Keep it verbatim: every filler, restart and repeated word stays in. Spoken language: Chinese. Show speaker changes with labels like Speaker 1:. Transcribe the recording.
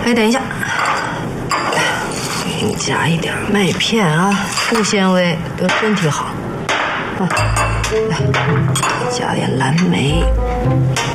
Speaker 1: 哎，等一下，给你加一点麦片啊，粗纤维对身体好。啊，来加点蓝莓。